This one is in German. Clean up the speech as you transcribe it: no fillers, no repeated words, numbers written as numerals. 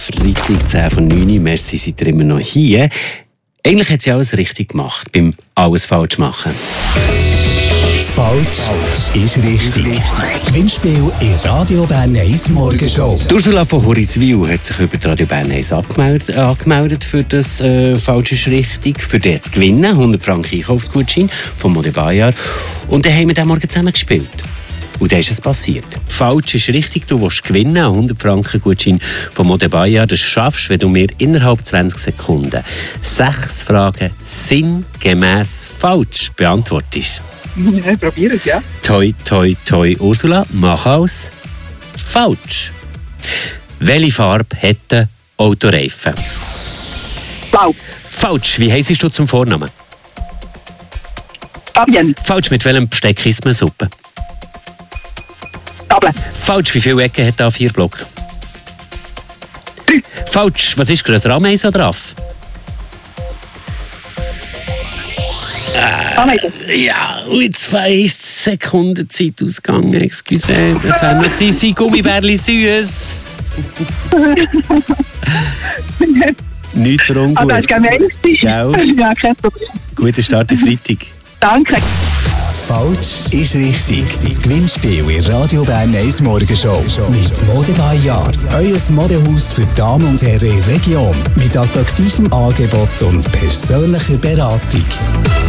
Freitag 10 von 9 Uhr, merci, seid ihr immer noch hier. Eigentlich hat sie alles richtig gemacht, beim alles falsch machen. Falsch ist richtig. Das Gewinnspiel in Radio Bern 1 Morgenshow. Ursula von Horiswil hat sich über die Radio Bern 1 angemeldet für das Falsch ist richtig, für den zu gewinnen. 100 Franken Einkaufsgutschein von Mode Bayard. Und dann haben wir diesen Morgen zusammen gespielt. Und dann ist es passiert. Falsch ist richtig, du willst gewinnen, 100 Franken Gutschein von Mode Bayard. Das schaffst du, wenn du mir innerhalb 20 Sekunden 6 Fragen sinngemäß falsch beantwortest. Ja, probier es, ja. Toi, toi, toi, Ursula, mach aus. Falsch. Welche Farbe hat der Autoreifen? Blau. Falsch. Wie heisst du zum Vornamen? Fabian. Falsch. Mit welchem Besteck isst man Suppe? Table. Falsch. Wie viele Ecken hat A4 Block? 3. Falsch. Was ist grösser, Ameise oder Affe? Ameise. Ja, und jetzt ist die Sekundenzeit ausgegangen. Excuse. Das wäre noch gewesen. Gummibärli süß. Nichts für ungut. Das ist gemein. Ja, kein Problem. Guter Start in Freitag. Danke. Falsch ist richtig. Das Gewinnspiel in Radio Bern 1 Morgenshow. Mit Mode Bayard. Euer Modehaus für Damen und Herren in der Region. Mit attraktivem Angebot und persönlicher Beratung.